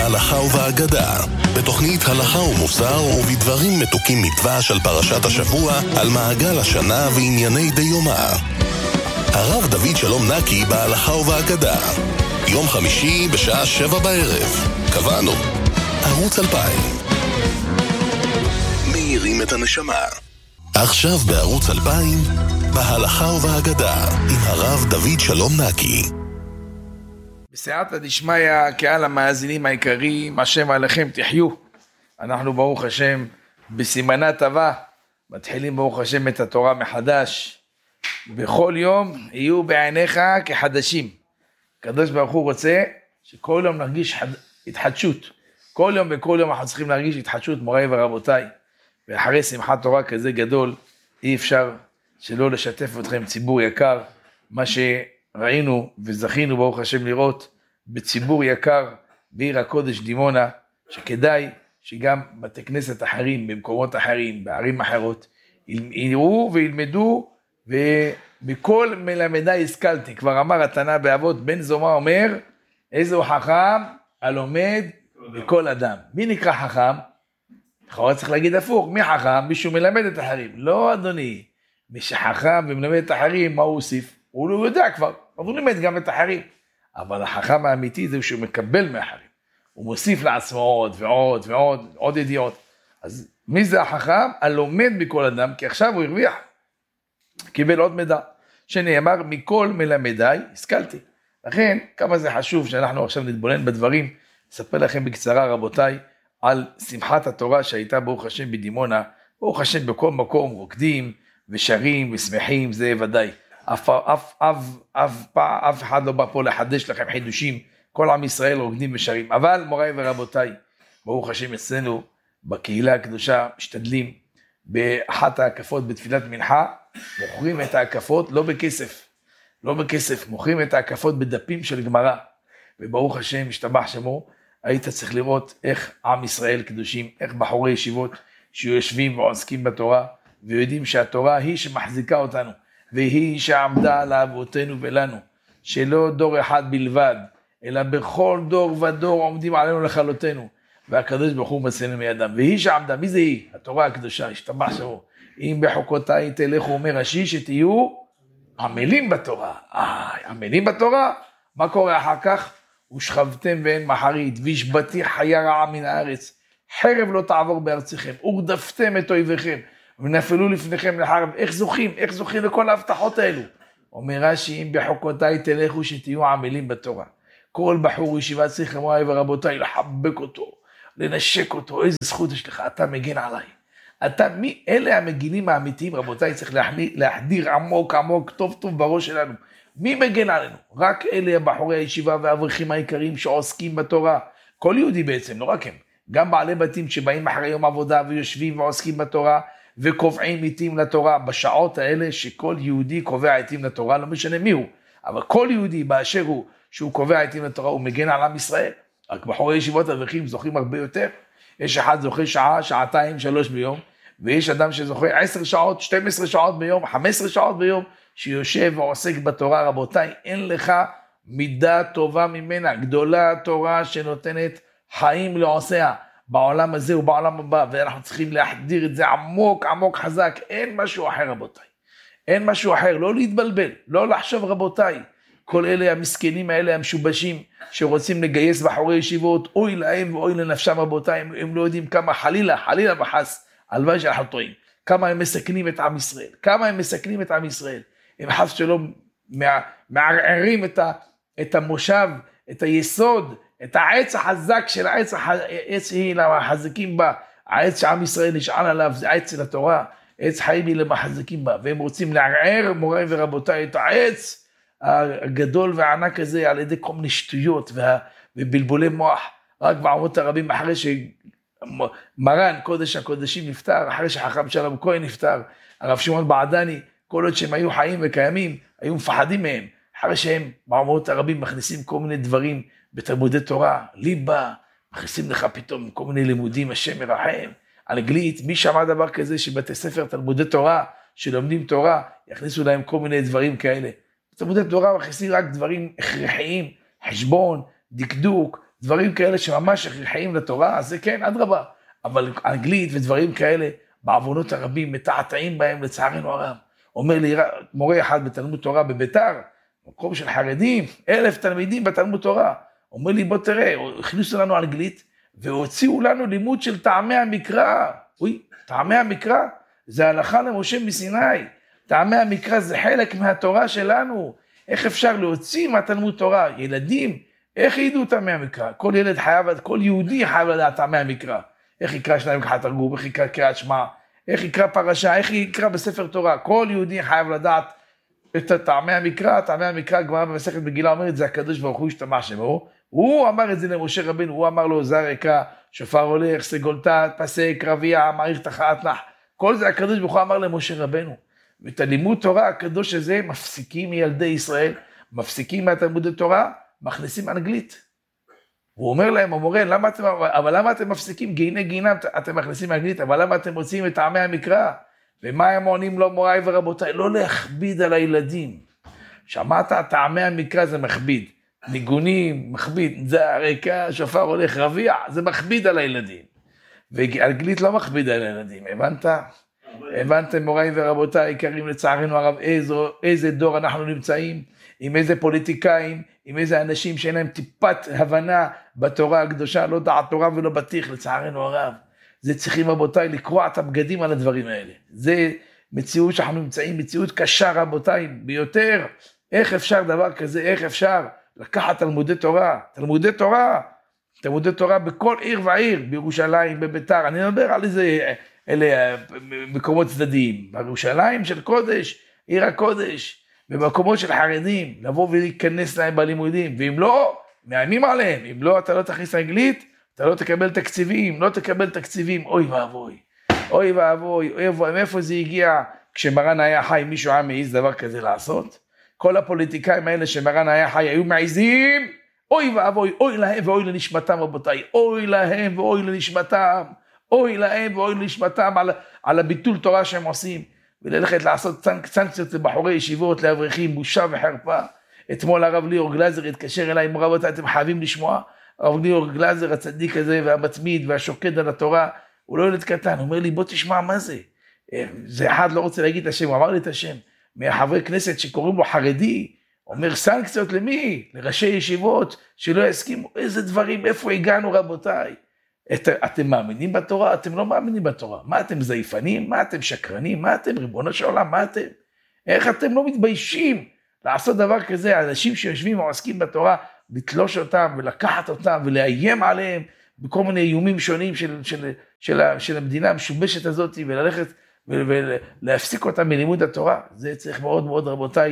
בהלכה ובאגדה, בתוכנית הלכה ומוסר ובדברים מתוקים מדבש של פרשת השבוע על מעגל השנה וענייני דיומא. הרב דוד שלום נקי בהלכה ובאגדה, יום חמישי בשעה 7 בערב. קבענו, ערוץ 2000. מאירים את הנשמה. עכשיו בערוץ 2000, בהלכה ובאגדה, עם הרב דוד שלום נקי. בסייעתא דשמיא, קהל המאזינים היקרים, השם עליכם תחיו. אנחנו ברוך השם בסימנה טובה, מתחילים ברוך השם את התורה מחדש. בכל יום יהיו בעיניך כחדשים. הקדוש ברוך הוא רוצה שכל יום נרגיש התחדשות. כל יום בכל יום אנחנו צריכים להרגיש התחדשות, מוריי ורבותיי. ואחרי שמחת תורה כזה גדול, אי אפשר שלא לשתף אתכם ציבור יקר, מה שראינו וזכינו ברוך השם לראות בציבור יקר בעיר הקודש דימונה, שכדאי שגם בתי כנסת אחרים, במקומות אחרים, בערים אחרות, יראו וילמדו, ובכל מלמדי השכלתי. כבר אמר התנא באבות, בן זומא אומר, איזהו חכם הלומד בכל אדם. מי נקרא חכם? לכאורה צריך להגיד הפוך, מי חכם? מישהו מלמד את אחרים. לא אדוני, מי שחכם ומלמד את אחרים, מה הוא הוסיף? הוא לא יודע כבר, אבל הוא לימד גם את אחרים. אבל החכם האמיתי זה שהוא מקבל מאחרים. הוא מוסיף לעצמו עוד ועוד ועוד, עוד ידיעות. אז מי זה החכם? הלומד בכל אדם, כי עכשיו הוא הרוויח. קיבל עוד מידע, שנאמר מכל מלמדי השכלתי. לכן, כמה זה חשוב שאנחנו עכשיו נתבונן בדברים. אספר לכם בקצרה רבותיי, על שמחת התורה שהייתה ברוך השם בדימונה. ברוך השם בכל מקום רוקדים ושרים ושמחים, זה ודאי. אף אחד לא בא פה לחדש לכם חידושים, כל עם ישראל רוקדים ושרים. אבל מוריי ורבותיי, ברוך השם אצלנו בקהילה הקדושה משתדלים באחת ההקפות בתפילת מנחה, מוכרים את ההקפות לא בכסף, לא בכסף, מוכרים את ההקפות בדפים של גמרא. וברוך השם משתבח שמו, היית צריך לראות איך עם ישראל קדושים, איך בחורי ישיבות שיושבים ועוסקים בתורה, ויודעים שהתורה היא שמחזיקה אותנו, והיא שעמדה על אבותינו ולנו, שלא דור אחד בלבד, אלא בכל דור ודור עומדים עלינו לכלותנו, והקדוש ברוך הוא מצילנו מידם, והיא שעמדה, מי זה היא? התורה הקדושה, השתבח שמו, אם בחוקותיי תלכו, אומר רש"י, שתהיו עמלים בתורה. עמלים בתורה, מה קורה אחר כך? ושכבתם ואין מחרית, והשבתי חיה רעה מן הארץ, חרב לא תעבור בארציכם, ורדפתם את אויביכם, ונפלו לפניכם לחרב. איך זוכים לכל ההבטחות האלו? אומר רש"י, אם בחוקותיי תלכו שתהיו עמלים בתורה. כל בחור ישיבה צריך, מוריי ורבותיי, לחבק אותו, לנשק אותו. איזה זכות יש לך, אתה מגן עליי. אלה המגינים האמיתיים, רבותיי, צריך להחדיר עמוק עמוק, טוב טוב בראש שלנו. מי מגן עלינו? רק אלה הבחורי הישיבה והאברכים העיקריים שעוסקים בתורה. כל יהודי בעצם, לא רק הם. גם בעלי בתים שבאים אחרי יום עבודה ויושבים ועוסקים בתורה, וקובעים עיתים לתורה בשעות האלה שכל יהודי קובע עיתים לתורה, לא משנה מי הוא. אבל כל יהודי באשר הוא, שהוא קובע עיתים לתורה, הוא מגן על עם ישראל. רק בחורי ישיבות האברכים זוכים הרבה יותר. יש אחד זוכה שעה, שעתיים, 3 ביום, ויש אדם שזוכה 10 שעות, 12 שעות ביום, 15 שעות ביום, שיושב ועוסק בתורה. רבותיי, אין לך מידה טובה ממנה, גדולה תורה שנותנת חיים לעושיה, בעולם הזה ובעולם הבא, ואנחנו צריכים להחדיר את זה עמוק עמוק חזק. אין משהו אחר רבותיי, אין משהו אחר, לא להתבלבל, לא לחשוב רבותיי, כל אלה המסכנים האלה המשובשים, שרוצים לגייס בחורי ישיבות, אוי להם ואוי לנפשם רבותיי, הם לא יודעים כמה חלילה וחס, הלוואי שאנחנו טועים, כמה הם מסכנים את עם ישראל, הם חס שלום מערערים את המושב, את היסוד, את העץ החזק של העץ היא למחזיקים בה, העץ שעם ישראל נשען עליו, זה העץ של התורה, עץ חיים היא למחזיקים בה, והם רוצים לערער מוריי ורבותיי את העץ הגדול והענק הזה על ידי כל מיני שטויות ובלבולי מוח. רק בעמות הרבים אחרי שמרן קודש הקודשים נפטר, אחרי שחכם שלום כהן נפטר, הרב שמעון בעדני, כל עוד שהם היו חיים וקיימים, היו מפחדים מהם, אחרי שהם בעמות הרבים מכניסים כל מיני דברים בתלמודי תורה, ליבה, מכניסים לך פתאום כל מיני לימודים, השם מרחם, אנגלית, מי שמע דבר כזה שבתי ספר תלמודי תורה, שלומדים תורה, יכניסו להם כל מיני דברים כאלה. בתלמודי תורה מכניסים רק דברים הכרחיים, חשבון, דקדוק, דברים כאלה שממש הכרחיים לתורה, אז זה כן, אדרבה. אבל אנגלית ודברים כאלה, בעוונות הרבים, מתעתעים בהם לצערנו הרב. אומר לי מורה אחד בתלמוד תורה בביתר, מקום של חרדים, 1,000 תלמידים בתלמוד תורה. אומר לי, בוא תראה, הכניסו לנו אנגלית, והוציאו לנו לימוד של טעמי המקרא. טעמי המקרא זה הלכה למשה מסיני. טעמי המקרא זה חלק מהתורה שלנו. איך אפשר להוציא מהתלמוד תורה? ילדים, איך ידעו טעמי המקרא? כל ילד חייב, כל יהודי חייב לדעת טעמי המקרא. איך יקרא שניים כחת תרגום, איך יקרא קריאת שמע, איך יקרא פרשה, איך יקרא בספר תורה. כל יהודי חייב לדעת את טעמי המקרא. טעמי המקרא, גמרא במסכת מגילה אומרת, זה הקדוש ברוך הוא השתמש בו. הוא אמר את זה למשה רבנו, הוא אמר לו, זר יקרא, שופר הולך, סגולתת, פסק, רביע, מעריך תחת נח. כל זה הקדוש ברוך הוא אמר למשה רבנו. ואת הלימוד תורה הקדוש הזה מפסיקים מילדי ישראל, מפסיקים מהתלמודי תורה, מכניסים אנגלית. הוא אומר להם, המורה, למה אתם מפסיקים? גינה, אתם מכניסים אנגלית, אבל למה אתם מוצאים את טעמי המקרא? ומה הם עונים לו, מוריי ורבותיי? לא להכביד על הילדים. שמעת, טעמי המקרא זה מכביד. ניגונים, מכביד, זה הרקע, שופר הולך, רביע, זה מכביד על הילדים. ואנגלית לא מכביד על הילדים, הבנת? הבנתם מוריי ורבותיי היקרים, לצערנו הרב, איזה דור אנחנו נמצאים, עם איזה פוליטיקאים, עם איזה אנשים שאין להם טיפת הבנה בתורה הקדושה, לא דעת תורה ולא בטיח, לצערנו הרב. זה צריכים רבותיי לקרוע את הבגדים על הדברים האלה. זה מציאות שאנחנו נמצאים, מציאות קשה רבותיי, ביותר. איך אפשר דבר כזה, איך אפשר לקחת תלמודי תורה בכל עיר ועיר, בירושלים, בביתר, אני מדבר על אלה מקומות צדדיים, בירושלים של קודש, עיר הקודש, במקומות של חרדים, לבוא ולהיכנס להם בלימודים, ואם לא, מאיימים עליהם, אם לא, אתה לא תכניס אנגלית, אתה לא תקבל תקציבים, אוי ואבוי, מאיפה זה הגיע, כשמרן היה חי, מישהו היה מעיז דבר כזה לעשות? כל הפוליטיקאים האלה שמרן היה חי, היו מעיזים, אוי ואבוי, אוי להם ואוי לנשמתם רבותיי, אוי להם ואוי לנשמתם על הביטול תורה שהם עושים, וללכת לעשות סנקציות לבחורי ישיבות, לאברכים, בושה וחרפה. אתמול הרב ליאור גלזר התקשר אליי, רבותיי, אתם חייבים לשמוע, הרב ליאור גלזר הצדיק הזה והמצמיד והשוקד על התורה, הוא לא ילד קטן, הוא אומר לי בוא תשמע מה זה, זה אחד לא רוצה להגיד את השם, הוא אמר לי את השם, מהחברי כנסת שקוראים לו חרדי, אומר סנקציות למי? לראשי ישיבות שלא יסכימו, איזה דברים, איפה הגענו רבותיי? אתם מאמינים בתורה? אתם לא מאמינים בתורה. מה אתם זייפנים? מה אתם שקרנים? מה אתם ריבונו של עולם? מה אתם? איך אתם לא מתביישים לעשות דבר כזה? אנשים שיושבים ועוסקים בתורה, לתלוש אותם ולקחת אותם ולאיים עליהם בכל מיני איומים שונים של המדינה המשובשת הזאת, וללכת ולהפסיק אותם מלימוד התורה. זה צריך מאוד מאוד רבותיי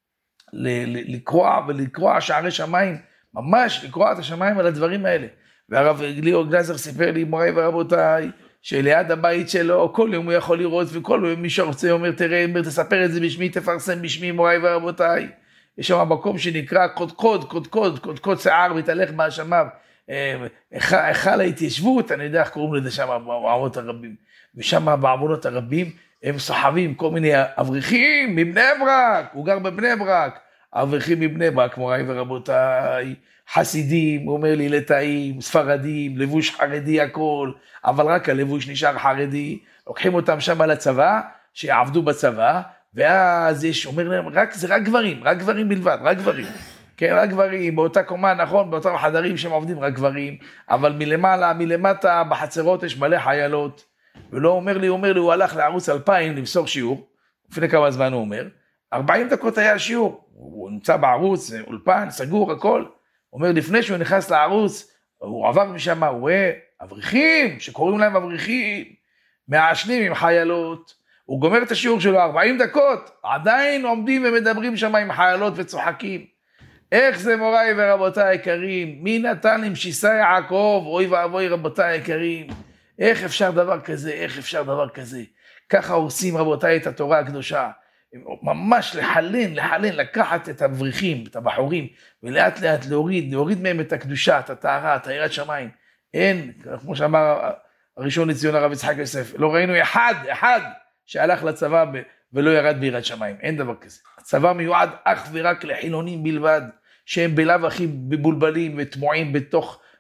לקרוע שערי שמיים, ממש לקרוע את השמיים על הדברים האלה. והרב ליאור גלזר סיפר לי, מוריי ורבותיי, שליד הבית שלו, כל יום הוא יכול לראות, וכל יום מי שרוצה אומר, תראה, תספר את זה בשמי, תפרסם בשמי, מוריי ורבותיי. יש שם מקום שנקרא קודקוד שיער, מתהלך מהשמיו, היכל ההתיישבות, אני יודע איך קוראים לזה שם, בעוונות הרבים. ושם בעוונות הרבים, הם סוחבים כל מיני אברכים מבני ברק, הוא גר בבני ברק, אברכים מבני ברק, מוריי ורבותיי, חסידים, הוא אומר לי ליטאים, ספרדים, לבוש חרדי הכל, אבל רק הלבוש נשאר חרדי, לוקחים אותם שם לצבא, שיעבדו בצבא, ואז יש, אומר להם, זה רק גברים בלבד, רק גברים. כן, רק גברים, באותה קומה, נכון, באותם חדרים שהם עובדים רק גברים, אבל מלמטה, בחצרות יש מלא חיילות, ולא אומר לי, הוא הלך לערוץ 2000 למסור שיעור, לפני כמה זמן הוא אומר, 40 דקות היה שיעור, הוא נמצא בערוץ, אולפן, סגור, הכל, אומר, לפני שהוא נכנס לערוץ, הוא עבר משם, הוא רואה אברכים, שקוראים להם אברכים, מעשנים עם חיילות, הוא גומר את השיעור שלו 40 דקות, עדיין עומדים ומדברים שם עם חיילות וצוחקים. איך זה מוריי ורבותיי היקרים, מי נתן עם שיסה יעקב, אוי ואבוי רבותיי היקרים, איך אפשר דבר כזה, ככה הורסים רבותיי את התורה הקדושה, ממש לחלן, לקחת את האברכים, את הבחורים, ולאט לאט להוריד מהם את הקדושה, את הטהרה, את היראת שמיים. אין, כמו שאמר הראשון לציון הרב יצחק יוסף, לא ראינו אחד שהלך לצבא ולא ירד ביראת שמיים, אין דבר כזה. הצבא מיועד אך ורק לחילונים בלבד, שהם בלב הכי מבולבלים ותמועים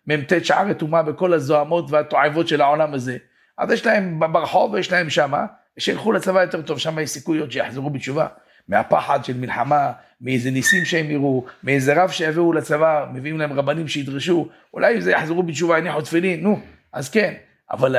ממתת שער רתומה בכל הזוהמות והתועבות של העולם הזה. אז יש להם ברחוב ויש להם שמה, שילכו לצבא יותר טוב, שם יש סיכויות שיחזרו בתשובה. מהפחד של מלחמה, מאיזה ניסים שהם יראו, מאיזה רב שיביאו לצבא, מביאים להם רבנים שידרשו, אולי זה יחזרו בתשובה, יניחו תפילין, נו, אז כן. אבל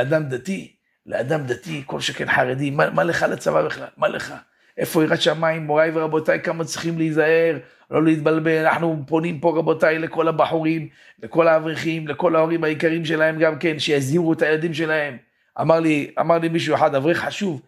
לאדם דתי, כל שכן חרדי, מה לך לצבא בכלל? מה לך? איפה יראת שמיים, מוריי ורבותיי, כמה צריכים להיזהר, לא להתבלבל, אנחנו פונים פה רבותיי לכל הבחורים, לכל האברכים, לכל ההורים העיקרים שלהם גם כן, שיזהירו את הילדים שלהם. אמר לי מישהו אחד, אברך חשוב,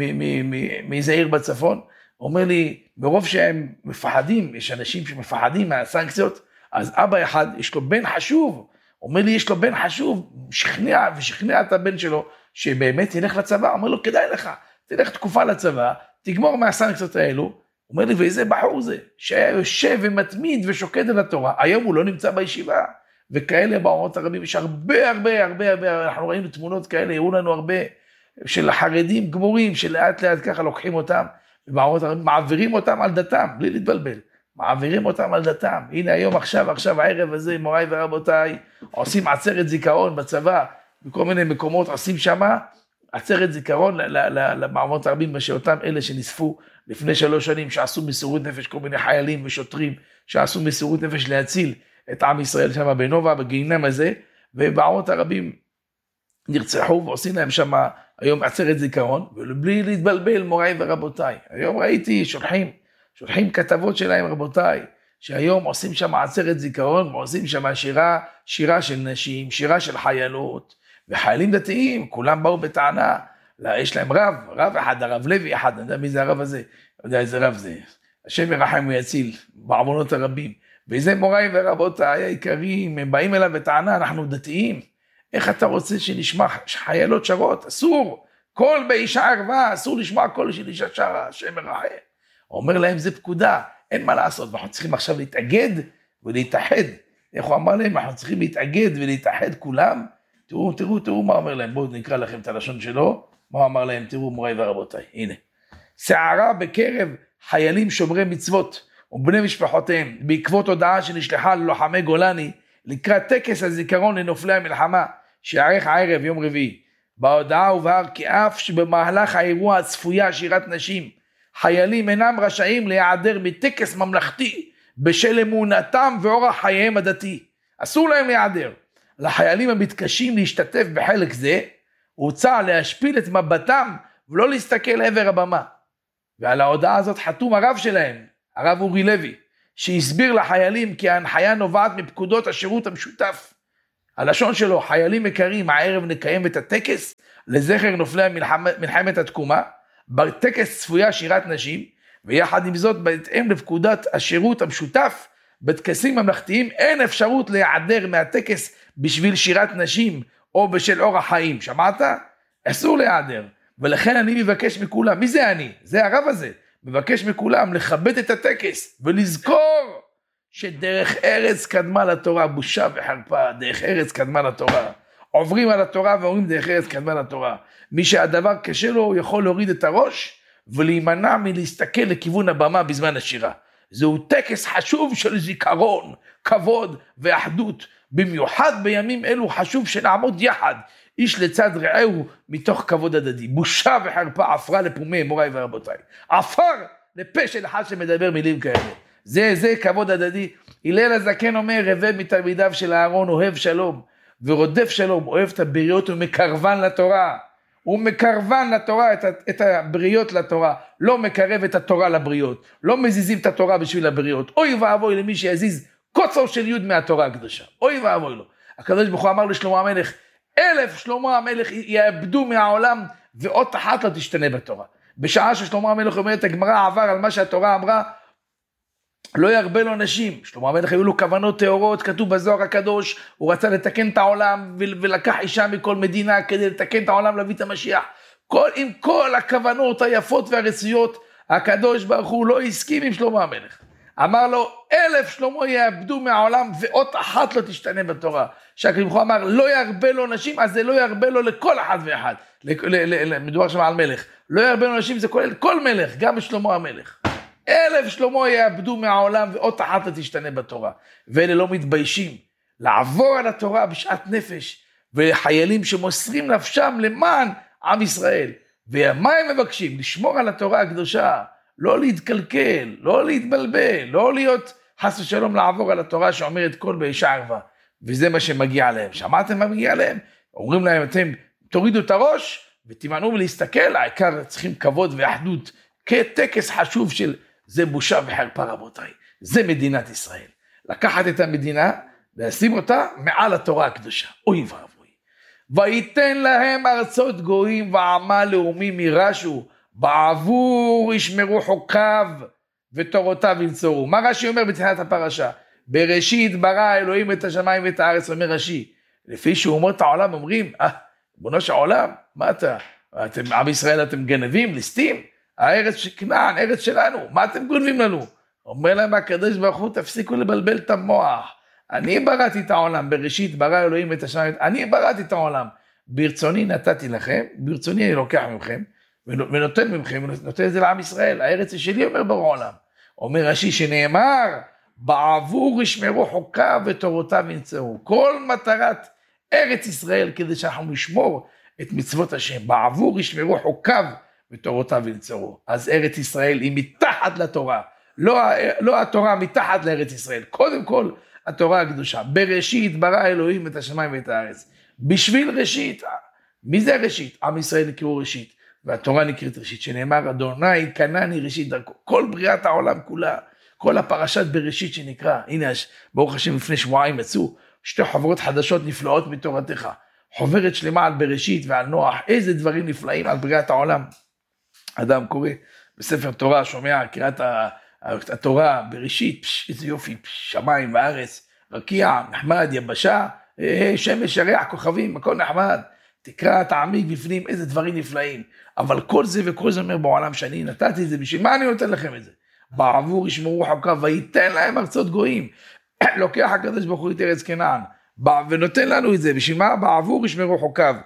מאיזה עיר בצפון, אומר לי, ברוב שהם מפחדים, יש אנשים שמפחדים מהסנקציות, אז אבא אחד, יש לו בן חשוב, אומר לי, יש לו בן חשוב, שכנע את הבן שלו, שבאמת ילך לצבא, אומר לו, כדאי לך, תלך תקופה לצבא, תגמור מהסנקציות האלו, אומר לי, ואיזה בחור זה, שהיה יושב ומתמיד ושוקד על התורה, היום הוא לא נמצא בישיבה, וכאלה באומות הרבים, יש הרבה, אנחנו ראינו תמונות כאלה, הראו לנו הרבה, של חרדים גמורים, שלאט לאט ככה לוקחים אותם, ובאומות הרבים, מעבירים אותם על דתם, בלי להתבלבל, מעבירים אותם על דתם, הנה היום עכשיו הערב הזה, מוריי ורבותיי, עושים עצרת זיכרון בצבא, בכל מיני מקומות עושים שמה, עצרת זיכרון למאומות הרבים, שאותם אלה שנספו לפני 3 שנים, שעשו מסירות נפש, כל מיני חיילים ושוטרים, שעשו מסירות נפש להציל את עם ישראל שם בנובה, בגיהינום הזה, ובאומות הרבים נרצחו ועושים להם שם היום עצרת זיכרון, ובלי להתבלבל מוריי ורבותיי. היום ראיתי שולחים כתבות שלהם רבותיי, שהיום עושים שם עצרת זיכרון, ועושים שם שירה של נשים, שירה של חיילות, וחיילים דתיים, כולם באו בטענה, יש להם רב אחד, הרב לוי אחד, אני יודע מי זה הרב הזה, אני יודע איזה רב זה, השם ירחם ויציל, בעוונות הרבים, וזה מוריי ורבותיי היקרים, הם באים אליו בטענה, אנחנו דתיים, איך אתה רוצה שנשמע חיילות שרות? אסור, כל באישה ערווה, אסור לשמוע קול של אישה שרה, השם ירחם. הוא אומר להם, זה פקודה, אין מה לעשות, אנחנו צריכים עכשיו להתאגד ולהתאחד. איך הוא אמר להם, אנחנו צריכים להתאגד ולהתאחד כולם. תראו מה אומר להם, בואו נקרא לכם את הלשון שלו, מה הוא אמר להם, תראו מוריי ורבותיי, הנה. שערה בקרב חיילים שומרי מצוות ובני משפחותיהם, בעקבות הודעה שנשלחה ללוחמי גולני, לקראת טקס הזיכרון לנופלי המלחמה, שיערך הערב יום רביעי. בהודעה הובהר כי אף שבמהלך האירוע הצפויה שירת נשים, חיילים אינם רשאים להיעדר מטקס ממלכתי, בשל אמונתם ואורח חייהם הדתי. אסור להם להיעדר. לחיילים המתקשים להשתתף בחלק זה, הוצע להשפיל את מבטם ולא להסתכל לעבר הבמה. ועל ההודעה הזאת חתום הרב שלהם, הרב אורי לוי, שהסביר לחיילים כי ההנחיה נובעת מפקודות השירות המשותף. הלשון שלו, חיילים יקרים, הערב נקיים את הטקס לזכר נופלי מלחמת התקומה, בטקס צפויה שירת נשים, ויחד עם זאת בהתאם לפקודת השירות המשותף, בטקסים ממלכתיים אין אפשרות להיעדר מהטקס בשביל שירת נשים או בשל אורח חיים. שמעת? אסור להיעדר. ולכן אני מבקש מכולם, מי זה אני? זה הרב הזה. מבקש מכולם לכבד את הטקס ולזכור שדרך ארץ קדמה לתורה, בושה וחרפה, דרך ארץ קדמה לתורה. עוברים על התורה ואומרים דרך ארץ קדמה לתורה. מי שהדבר קשה לו יכול להוריד את הראש ולהימנע מלהסתכל לכיוון הבמה בזמן השירה. זהו טקס חשוב של זיכרון, כבוד ואחדות. במיוחד בימים אלו חשוב שנעמוד יחד, איש לצד רעהו מתוך כבוד הדדי. בושה וחרפה עפרה לפומי מוריי ורבותיי. עפר לפה של אחד שמדבר מילים כאלה. זה כבוד הדדי. הלל הזקן אומר, רבב מתלמידיו של אהרון אוהב שלום ורודף שלום, אוהב את הבריות ומקרבן לתורה. הוא מקרבן לתורה, את הבריות לתורה, לא מקרב את התורה לבריות, לא מזיזים את התורה בשביל הבריות. אוי ואבוי למי שיזיז קוצר של יוד מהתורה הקדושה, אוי ואבוי לו. הקדוש ברוך הוא אמר לשלמה המלך, 1000 שלמה המלך יאבדו מהעולם ואות אחת לא תשתנה בתורה. בשעה ששלמה המלך אומרת, הגמרא עבר על מה שהתורה אמרה, לא ירבה לו נשים. שלמה המלך היו לו כוונות טהורות, כתוב בזוהר הקדוש, הוא רצה לתקן את העולם ולקח אישה מכל מדינה כדי לתקן את העולם, להביא את המשיח. עם כל הכוונות היפות והרצויות, הקדוש ברוך הוא לא הסכים עם שלמה המלך. אמר לו, 1000 שלמה יאבדו מהעולם ואות אחת לא תשתנה בתורה. שהקדוש ברוך הוא אמר, לא ירבה לו נשים, אז זה לא ירבה לו לכל אחד ואחד. מדובר שם על מלך. לא ירבה לו נשים, זה כולל כל מלך, גם שלמה המלך. 1000 שלמה יאבדו מהעולם ואות אחת לא תשתנה בתורה. ואלה לא מתביישים לעבור על התורה בשעת נפש, וחיילים שמוסרים נפשם למען עם ישראל. ומה הם מבקשים? לשמור על התורה הקדושה, לא להתקלקל, לא להתבלבל, לא להיות חס ושלום לעבור על התורה שאומרת כל באישה ערווה. וזה מה שמגיע להם. שמעתם מה מגיע להם? אומרים להם, אתם תורידו את הראש ותימנעו ולהסתכל, העיקר צריכים כבוד ואחדות, כטקס חשוב של זה בושה וחרפה רבותיי. זה מדינת ישראל. לקחת את המדינה, לשים אותה מעל התורה הקדושה. אוי ואבוי. ויתן להם ארצות גויים ועמה לאומים ירשו, בעבור ישמרו חוקיו ותורותיו ינצורו. מה רש"י אומר בתחילת הפרשה? בראשית ברא אלוהים את השמיים ואת הארץ, אומר רש"י. לפי שאומות העולם אומרים, בונו של העולם, מה אתם, עם ישראל אתם גנבים, ליסטים? הארץ שכנען, ארץ שלנו, מה אתם גונבים לנו? אומר להם הקדוש ברוך הוא, תפסיקו לבלבל את המוח. אני בראתי את העולם, בראשית ברא אלוהים את השמיים, אני בראתי את העולם. ברצוני נתתי לכם, ברצוני אני לוקח מכם, ונותן מכם, ונותן את זה לעם ישראל. הארץ שלי אומר בעולם. אומר רש"י שנאמר, בעבור ישמרו חוקיו ותורותיו ינצרו. כל מטרת ארץ ישראל כדי שאנחנו נשמור את מצוות השם. בעבור ישמרו חוקיו ותורותיו ינצרו. אז ארץ ישראל היא מתחת לתורה. לא התורה מתחת לארץ ישראל. קודם כל התורה הקדושה. בראשית ברא אלוהים את השמיים ואת הארץ. בשביל ראשית. מי זה ראשית? עם ישראל נקראו ראשית. והתורה נקראת ראשית. שנאמר אדוני קנני ראשית דרכו. כל בריאת העולם כולה. כל הפרשת בראשית שנקרא. הנה ברוך השם לפני שבועיים יצאו שתי חוברות חדשות נפלאות מתורתך. חוברת שלמה על בראשית ועל נוח. איזה דברים נפלאים על בריאת העולם. אדם קורא בספר תורה, שומע קריאת התורה בראשית, איזה יופי, שמיים וארץ, רקיע, נחמד, יבשה, שמש, ירח, כוכבים, הכל נחמד. תקרא, תעמיק בפנים, איזה דברים נפלאים. אבל כל זה וכל זה אומר בעולם שאני נתתי את זה, בשביל מה אני נותן לכם את זה? בעבור ישמרו חוקיו ויתן להם ארצות גויים. לוקח הקדוש ברוך הוא את ארץ כנען, ונותן לנו את זה, בשביל מה? בעבור ישמרו חוקיו.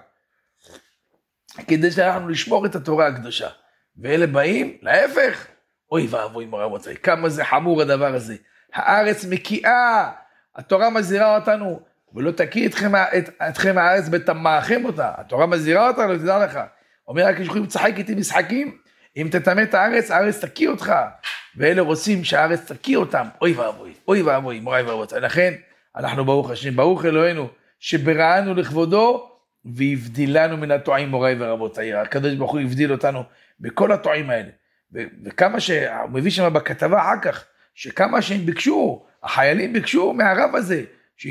כדי שאנחנו נשמור את התורה הקדושה. ואלה באים, להפך, אוי ואבוי מורה מוצאי, כמה זה חמור הדבר הזה. הארץ מקיאה, התורה מזהירה אותנו, ולא תקיא אתכם הארץ בתמאכם אותה. התורה מזהירה אותנו, תדע לך. אומר רק יכולים לצחק איתי משחקים, אם תטמא את הארץ, הארץ תקיא אותך. ואלה רוצים שהארץ תקיא אותם, אוי ואבוי, מורה ורבותיי. לכן, אנחנו ברוך השם, ברוך אלוהינו, שבראנו לכבודו, והבדילנו מן הטועים מוריי ורבותיי. הקדוש ברוך הוא הבדיל אותנו בכל הטועים האלה. וכמה שהוא מביא שם בכתבה אחר כך, שכמה שהם ביקשו, החיילים ביקשו מהרב הזה,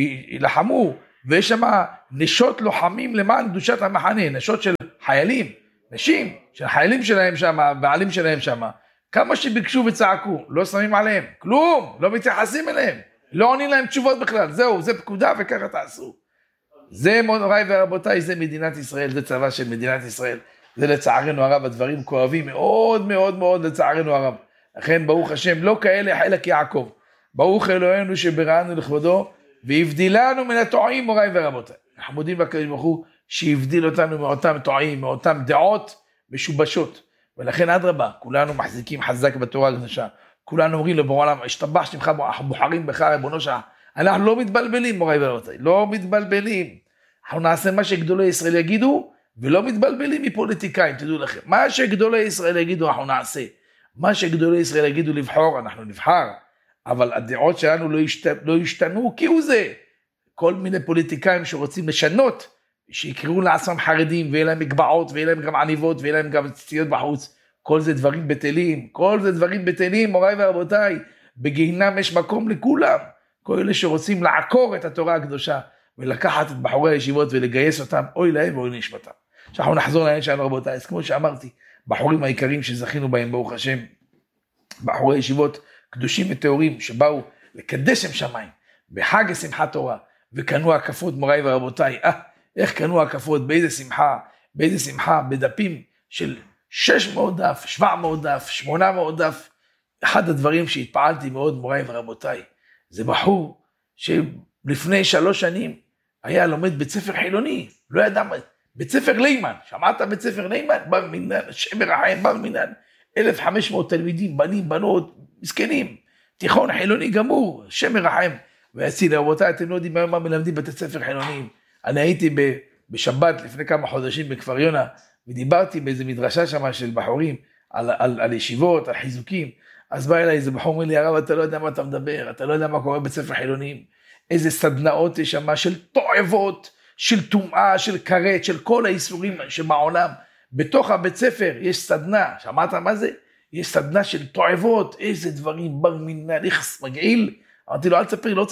שילחמו, ויש שם נשות לוחמים למען קדושת המחנה, נשות של חיילים, נשים, של החיילים שלהם שם, הבעלים שלהם שם, כמה שביקשו וצעקו, לא שמים עליהם, כלום, לא מתייחסים אליהם, לא עונים להם תשובות בכלל, זהו, זה פקודה וככה תעשו. זה מוריי ורבותיי, זה מדינת ישראל, זה צבא של מדינת ישראל, זה לצערנו הרב, הדברים כואבים מאוד מאוד מאוד לצערנו הרב. לכן ברוך השם, לא כאלה חלק יעקב, ברוך אלוהינו שבראנו לכבודו, והבדילנו מן הטועים מוריי ורבותיי. אנחנו מודים לקדוש ברוך הוא שהבדיל אותנו מאותם טועים, מאותם דעות משובשות. ולכן אדרבה, כולנו מחזיקים חזק בתורה הקדושה. כולנו אומרים לבורא, השתבח שמך, בוחרים בך ריבונו שלנו. אנחנו לא מתבלבלים מוריי ורבותיי, לא מתבלבלים. אנחנו נעשה מה שגדולי ישראל יגידו, ולא מתבלבלים מפוליטיקאים, תדעו לכם. מה שגדולי ישראל יגידו אנחנו נעשה. מה שגדולי ישראל יגידו לבחור, אנחנו נבחר. אבל הדעות שלנו לא ישתנו כהוא זה. כל מיני פוליטיקאים שרוצים לשנות, שיקראו לעצמם חרדים, ויהיה להם מגבעות, ויהיה להם גם עניבות, ויהיה להם גם ציציות בחוץ. כל זה דברים בטלים, כל זה דברים בטלים, מוריי ורבותיי. בגיהינם יש מקום לכולם. כל אלה שרוצים לעקור את התורה הקדושה, ולקחת את בחורי הישיבות ולגייס אותם, אוי להם ואוי נשמתם. שאנחנו נחזור לעניין שלנו רבותיי, אז כמו שאמרתי, בחורים העיקרים שזכינו בהם ברוך השם, בחורי ישיבות קדושים וטהורים שבאו לקדש שם שמיים, בחג שמחת תורה, וקנו הקפות מוריי ורבותיי, איך קנו הקפות, באיזה שמחה, בדפים של 600 דף, 700 דף, 800 דף, אחד הדברים שהתפעלתי מאוד מוריי ורבותיי, זה בחור שלפני 3 שנים היה לומד בית ספר חילוני, לא ידע מה, בית ספר לימן, שמעת בית ספר לימן? בר מינן, שמר החיים בר מינן, 1,500 תלמידים, בנים, בנות, מסכנים, תיכון חילוני גמור, שמר החיים, ויציל, רבותיי, אתם לא יודעים מה מלמדים בתי ספר חילוניים. אני הייתי בשבת לפני כמה חודשים בכפר יונה, ודיברתי באיזה מדרשה שם של בחורים, על ישיבות, על חיזוקים, אז בא אליי איזה בחור, אומר לי, הרב, אתה לא יודע מה אתה מדבר, אתה לא יודע מה קורה בבית ספר חילוניים, איזה סדנאות יש שם, של תועבות, של טומאה, של כרת, של כל האיסורים שבעולם, בתוך הבית ספר יש סדנה, שמעת מה זה? יש סדנה של תועבות, איזה דברים, בר מינן, איכס, מגעיל, אמרתי לו, אל תספר, לא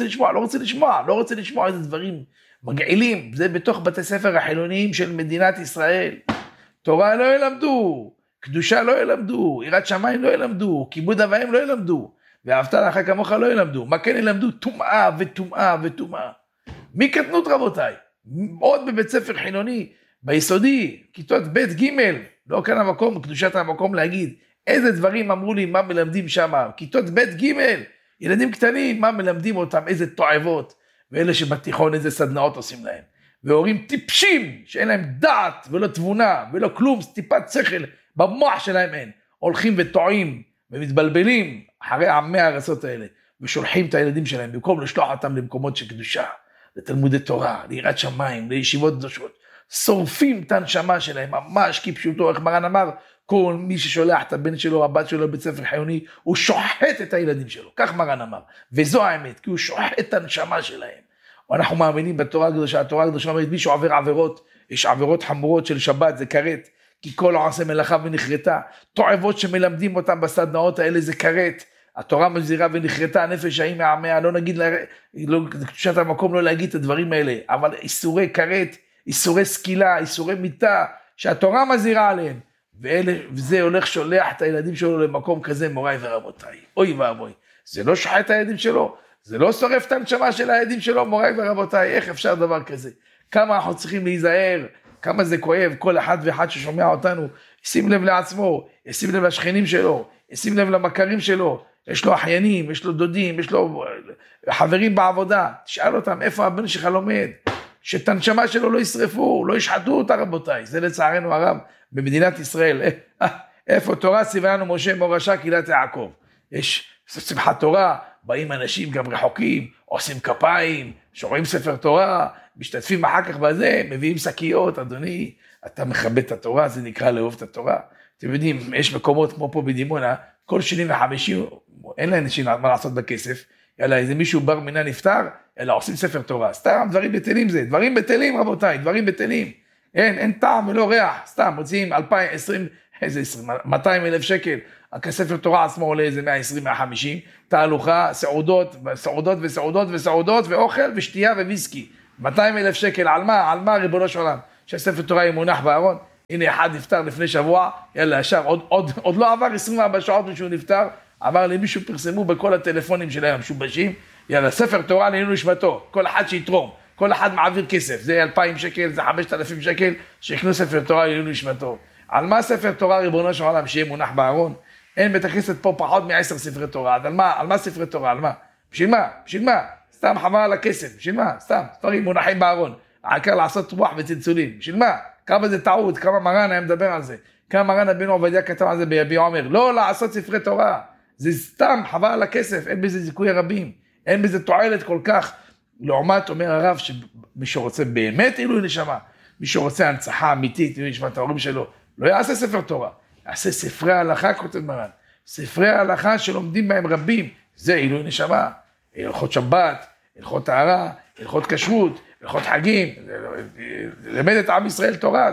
רוצה לשמוע איזה דברים מגעילים, זה בתוך בתי ספר החילוניים של מדינת ישראל, תורה לא ילמדו, קדושה לא ילמדו, יראת שמיים לא ילמדו, כיבוד אב ואם לא ילמדו, ואהבת לך כמוך לא ילמדו, מה כן ילמדו? טומאה וטומאה וטומאה. מקטנות רבותיי, עוד בבית ספר חילוני, ביסודי, כיתות ב' ג', לא כאן המקום, קדושת המקום להגיד, איזה דברים אמרו לי, מה מלמדים שם, כיתות ב' ג', ילדים קטנים, מה מלמדים אותם, איזה תועבות, ואלה שבתיכון איזה סדנאות עושים להם. והורים טיפשים, שאין להם דעת ולא תבונה ולא כלום, טיפת שכל, במוח שלהם אין. הולכים וטועים ומתבלבלים אחרי עמי הרסות האלה, ושולחים את הילדים שלהם, במקום לשלוח אותם למקומות של קדושה, לתלמודי תורה, ליראת שמיים, לישיבות קדושות, שורפים את הנשמה שלהם, ממש כפשוטו, איך מרן אמר, כל מי ששולח את הבן שלו, הבת שלו לבית ספר חיוני, הוא שוחט את הילדים שלו, כך מרן אמר, וזו האמת, כי הוא שוחט את הנשמה שלהם. ואנחנו מאמינים בתורה הקדושה, התורה הקדושה אומרת, מי שעובר עבירות, יש עבירות חמורות של שבת, זה כרת, כי כל עושה מלאכה ונחרטה, תועבות שמלמדים אותם בסדנאות האלה זה כרת, התורה מזהירה ונחרטה, הנפש ההיא מעמיה, לא נגיד, קדושת המקום לא להגיד את הדברים האלה, אבל איסורי כרת, איסורי סקילה, איסורי מיטה, שהתורה מזהירה עליהם, וזה הולך שולח את הילדים שלו למקום כזה, מוריי ורבותיי, אוי ואבוי, זה לא שוחט את הילדים שלו, זה לא שורף את הנשמה של הילדים שלו, מוריי ורבותיי, איך אפשר דבר כזה? כמה אנחנו צריכים להיזהר, כמה זה כואב, כל אחד ואחד ששומע אותנו, ישים לב לעצמו, ישים לב לשכנים שלו, ישים לב למכרים שלו, יש לו אחיינים, יש לו דודים, יש לו חברים בעבודה, תשאל אותם איפה הבן שלך לומד, שאת הנשמה שלו לא ישרפו, לא ישחטו אותה רבותיי, זה לצערנו הרב במדינת ישראל, איפה תורה ציווה לנו משה מורשה קהילת יעקב, יש שמחת תורה, באים אנשים גם רחוקים, עושים כפיים, שומעים ספר תורה, משתתפים אחר כך בזה, מביאים שקיות, אדוני, אתה מכבד את התורה, זה נקרא לאהוב את התורה. אתם יודעים, יש מקומות כמו פה בדימונה, כל שני וחמישי, אין לאנשים מה לעשות בכסף, יאללה, איזה מישהו בר מינה נפטר, יאללה, עושים ספר תורה, סתם דברים בטלים זה, דברים בטלים רבותיי, דברים בטלים, אין טעם ולא ריח, סתם, מוציאים 200,000 שקל, הכספר תורה עצמו עולה איזה 120-150, תהלוכה, סעודות ואוכל ושתייה וויסקי, 200,000 שקל, על מה ריבונו של עולם, שהספר תורה יהיה מונח בארון, הנה אחד נפטר לפני שבוע, יאללה ישר, עוד לא עבר 24 שעות משהו נפטר, אמר לי מישהו פרסמו בכל הטלפונים שלהם המשובשים, יאללה ספר תורה לעילוי נשמתו, כל אחד שיתרום, כל אחד מעביר כסף, זה 2,000 שקל, זה 5,000 שקל, שיקנו ספר תורה לעילוי נשמתו. על מה ספר תורה ריבונו של עולם שיהיה מונח בארון? אין בית הכנסת פה פחות מ10 ספרי תורה, על מה ספרי תורה, על מה? בשביל מה? סתם חבל על הכסף, בשביל מה? סתם, דברים מונחים בארון, העיקר לעשות רוח וצלצולים, בשביל מה? כמה זה טעות, כמה מרן היה מדבר על זה, כמה מרן הבן עובדיה כתב על זה ביביע אומר, לא לעשות ספרי תורה, זה סתם חבל על הכסף, אין בזה זיכוי רבים, אין בזה תועלת כל כך, לעומת אומר הרב שמי שרוצה באמת עילוי נשמה, מי שרוצה הנצחה אמיתית, עילוי נשמת ההורים שלו, לא יעשה ספר תורה, יעשה ספרי ההלכה, כותב מרן, ספרי ההלכה שלומדים בהם רבים, זה עילוי נשמה, הלכות שבת, הלכות טהרה, הלכות כשרות, הלכות חגים, ללמד את עם ישראל תורה,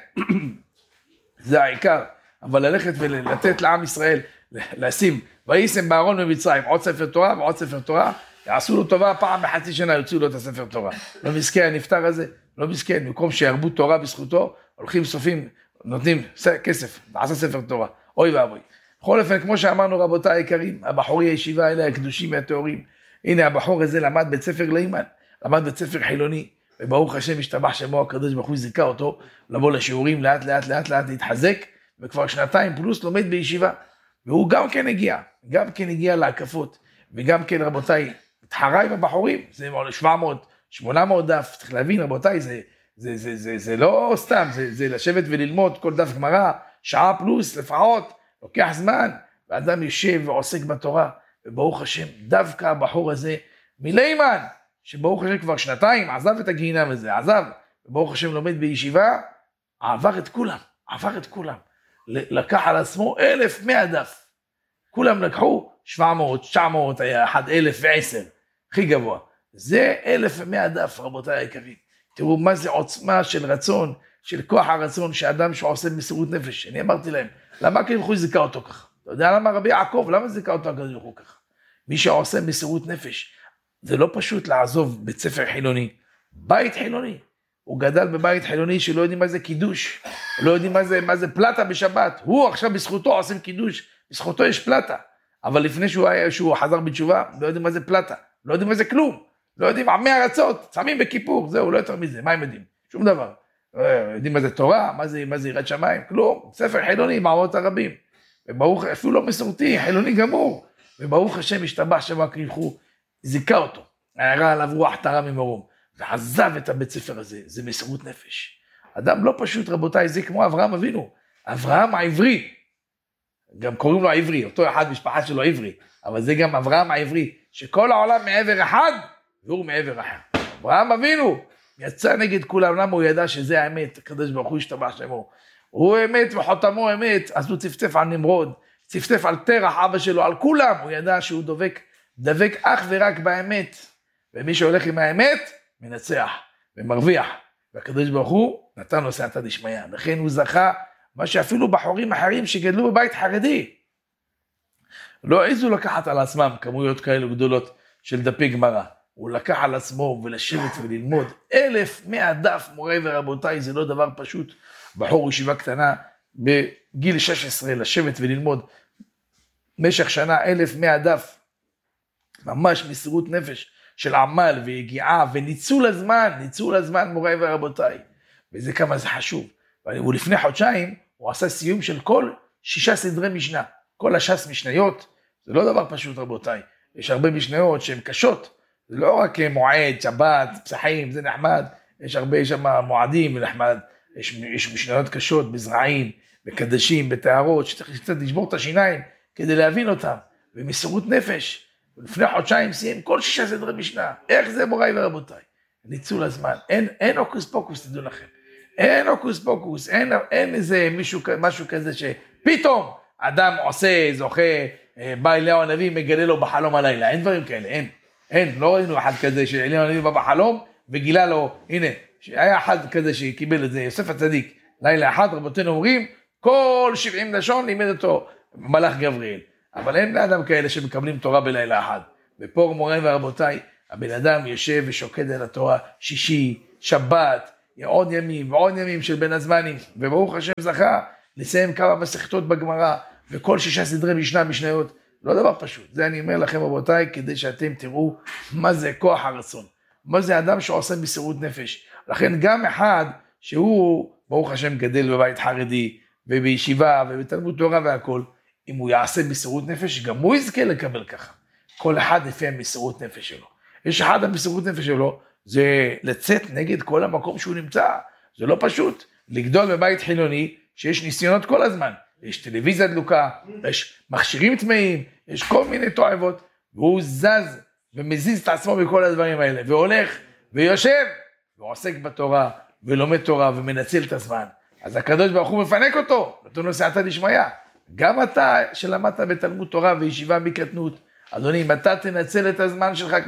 זה העיקר, אבל ללכת ולתת לעם ישראל, לשים, וישם בארון במצרים, עוד ספר תורה ועוד ספר תורה, יעשו לו טובה פעם בחצי שנה, יוצאו לו את הספר תורה, לא מסכן הנפטר הזה, לא מסכן, במקום שירבו תורה בזכותו, הולכים סופים, נותנים כסף, עשה ספר תורה, אוי ואבוי. בכל אופן, כמו שאמרנו רבותיי היקרים, הבחורי הישיבה האלה, הקדושים והטהורים, הנה הבחור הזה למד בית ספר לאימן, למד בית ספר חילוני, וברוך השם השתבח שמו הקדוש ברוך הוא זיכה אותו, לבוא לשיעורים לאט להתחזק, וכבר 2 פלוס לומד בישיבה, והוא גם כן הגיע להקפות, וגם כן רבותיי, התחרה עם הבחורים, זה 700, 800 דף, צריך להבין רבותיי, זה לא סתם, זה לשבת וללמוד כל דף גמרא, שעה פלוס לפחות, לוקח זמן, ואדם יושב ועוסק בתורה, וברוך השם, דווקא הבחור הזה, מליימן, שברוך השם כבר שנתיים, עזב את הגיהינום הזה, עזב, וברוך השם לומד בישיבה, עבר את כולם, לקח על עצמו 1,100 דף, כולם לקחו 700, 900, היה 1,010, הכי גבוה, זה 1,100 דף, רבותיי היקרים, תראו מה זה עוצמה של רצון, של כוח הרצון, שאדם שעושה מסירות נפש, אני אמרתי להם, למה הקדוש ברוך הוא זיכה אותו ככה? אתה יודע למה רבי יעקב, למה זיכה אותו הקדוש ברוך הוא ככה? מי שעושה מסירות נפש, זה לא פשוט לעזוב בית ספר חילוני, בית חילוני, הוא גדל בבית חילוני שלא יודעים מה זה קידוש, לא יודעים מה זה פלטה בשבת, הוא עכשיו בזכותו עושים קידוש, בזכותו יש פלטה, אבל לפני שהוא חזר בתשובה, לא יודעים מה זה פלטה, לא יודעים מה זה כלום, לא יודעים עמי ארצות, צמים בכיפור, זהו, לא יותר מזה, מה הם יודעים? שום דבר, יודעים מה זה תורה, מה זה יראת שמיים, כלום, ספר חילוני, מערות הרבים, וברוך, אפילו לא מסורתי, חילוני גמור, וברוך השם השתבח שבא כריחו, זיכה אותו, הערה עליו רוח תרה ממרום, ועזב את הבית ספר הזה, זה מסירות נפש. אדם לא פשוט רבותיי, זה כמו אברהם אבינו, אברהם העברי, גם קוראים לו העברי, אותו אחד משפחה שלו עברי, אבל זה גם אברהם העברי, שכל העולם מעבר אחד, והוא מעבר אחר. אברהם אבינו יצא נגד כולם, למה הוא ידע שזה האמת, הקדוש ברוך הוא השתבח שמו, הוא אמת וחותמו אמת, אז הוא צפצף על נמרוד, צפצף על תרח אבא שלו, על כולם, הוא ידע שהוא דבק אך ורק באמת, ומי שהולך עם האמת, מנצח ומרוויח, והקדוש ברוך הוא נתן לו סייעתא דשמיא, לכן הוא זכה, מה שאפילו בחורים אחרים שגדלו בבית חרדי, לא העזו לקחת על עצמם כמויות כאלו גדולות של דפי גמרא, הוא לקח על עצמו ולשבת וללמוד 1,100 דף, מוריי ורבותיי, זה לא דבר פשוט, בחור ישיבה קטנה, בגיל 16, לשבת וללמוד, משך שנה 1,100 דף, ממש מסירות נפש של עמל והגיעה וניצול הזמן מוריי ורבותיי, וזה כמה זה חשוב, ולפני חודשיים הוא עשה סיום של כל 6 סדרי משנה, כל הש"ס משניות, זה לא דבר פשוט רבותיי, יש הרבה משניות שהן קשות, זה לא רק מועד, שבת, פסחים, זה נחמד, יש הרבה שם מועדים ונחמד, יש משניות קשות בזרעים, בקדשים, בתארות, שצריך קצת לשבור את השיניים כדי להבין אותם, ומסירות נפש, ולפני חודשיים סיים כל 6 סדרי משנה, איך זה מוריי ורבותיי? ניצול הזמן, אין הוקוס פוקוס, תדעו לכם, אין הוקוס פוקוס, אין איזה משהו כזה שפתאום אדם עושה, זוכה, בא אליהו הנביא, מגלה לו בחלום הלילה, אין דברים כאלה, אין, לא ראינו אחד כזה שאליהו הנביא בא בחלום, וגילה לו, הנה, היה אחד כזה שקיבל את זה, יוסף הצדיק, לילה אחד, רבותינו אומרים, כל 70 לשון לימד אותו מלאך גבריאל, אבל אין לאדם כאלה שמקבלים תורה בלילה אחד, ופה מוריי ורבותיי, הבן אדם יושב ושוקד על התורה, שישי, שבת, עוד ימים ועוד ימים של בין הזמנים, וברוך השם זכה לסיים כמה מסכתות בגמרא, וכל 6 סדרי משניות, לא דבר פשוט, זה אני אומר לכם רבותיי, כדי שאתם תראו מה זה כוח הרצון, מה זה אדם שעושה מסירות נפש, לכן גם אחד שהוא ברוך השם גדל בבית חרדי, ובישיבה ובתלמוד תורה והכל, אם הוא יעשה מסירות נפש, גם הוא יזכה לקבל ככה, כל אחד לפי המסירות נפש שלו, יש אחד המסירות נפש שלו, זה לצאת נגד כל המקום שהוא נמצא, זה לא פשוט, לגדול בבית חילוני, שיש ניסיונות כל הזמן, יש טלוויזיה דלוקה, יש מכשירים טמאים, יש כל מיני תועבות, והוא זז ומזיז את עצמו בכל הדברים האלה, והולך ויושב, ועוסק בתורה, ולומד תורה, ומנצל את הזמן, אז הקדוש ברוך הוא מפנק אותו, נתון לו סייעתא דשמיא, גם אתה שלמדת בתלמוד תורה וישיבה מקטנות, אדוני, אם אתה תנצל את הזמן שלך,